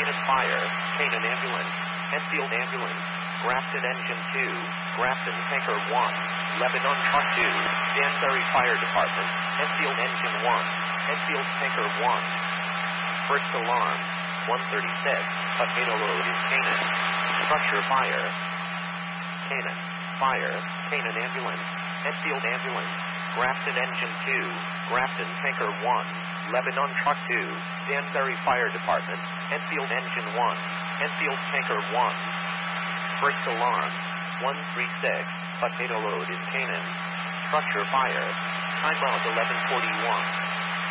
Canaan Fire, Canaan Ambulance, Enfield Ambulance, Grafton Engine 2, Grafton Tanker 1, Lebanon Truck 2, Danbury Fire Department, Enfield Engine 1, Enfield Tanker 1. First alarm, 136, potato load in Canaan. Structure fire. Canaan Fire, Canaan Ambulance, Enfield Ambulance, Grafton Engine 2, Grafton Tanker 1, Lebanon Truck 2, Danbury Fire Department, Enfield Engine 1, Enfield Tanker 1. First alarm, 136, potato load in Canaan. Structure fire. Time out 11:41.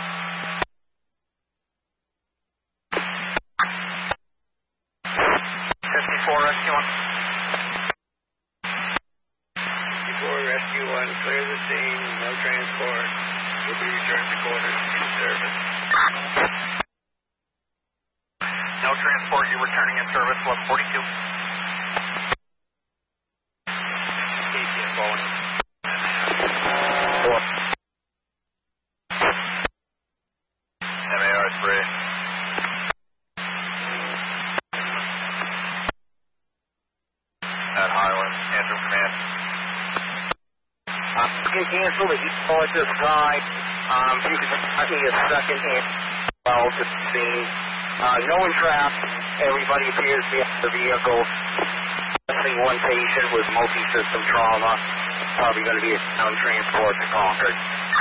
54 Rescue 1. 54 Rescue 1, clear the scene, no transport. Will be returned to quarters in service. No transport, you're returning in service, 1142. MAR 3. At Highland, answer command. Can cancel the call at this guy. If you could give me a second and well to see. No one trapped. Everybody appears to be at the vehicle. Missing one patient with multi-system trauma. Probably going to be a town transport to Concord.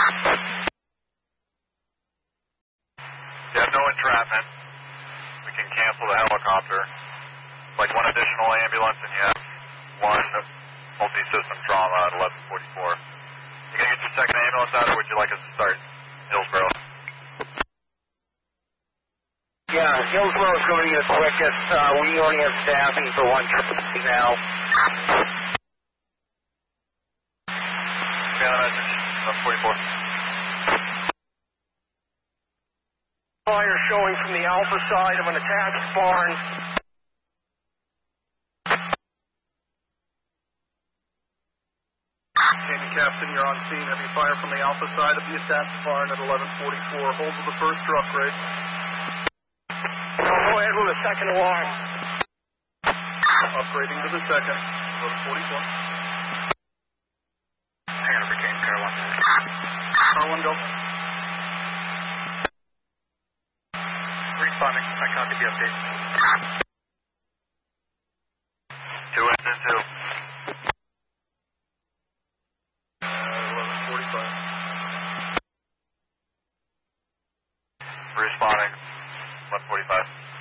You have no entrapment. We can cancel the helicopter. Like one additional ambulance, and you have one multi-system trauma at 1144. You gonna get your second ambulance out, or would you like us to start Hillsborough? Yeah, Hillsborough is going to be the quickest. We only have staffing for one trip now. Yeah, message 1144. Fire showing from the Alpha side of an attached barn. Captain, you're on scene. Heavy fire from the Alpha side of the attached barn at 1144. Hold to the first truck rate. Go ahead with the second alarm. Upgrading to the second. 1144. Hang on, became car 1. Car 1, go. Responding. I copy the update. 2 engine 2. 1145. Responding. 145.